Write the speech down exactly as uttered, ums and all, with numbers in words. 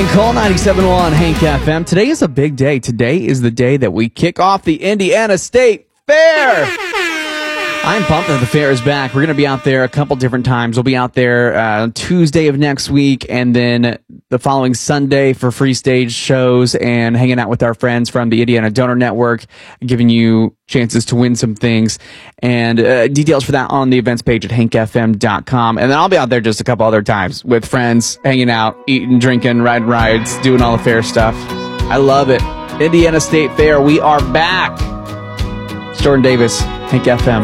King Cole, ninety-seven point one Hank F M. Today is a big day. Today is the day that we kick off the Indiana State Fair. I'm pumped that the fair is back. We're going to be out there a couple different times. We'll be out there uh, Tuesday of next week, and then the following Sunday for free stage shows and hanging out with our friends from the Indiana Donor Network, giving you chances to win some things. And uh, details for that on the events page at hank f m dot com. And then I'll be out there just a couple other times with friends, hanging out, eating, drinking, riding rides, doing all the fair stuff. I love it. Indiana State Fair, we are back. Jordan Davis, Hank F M.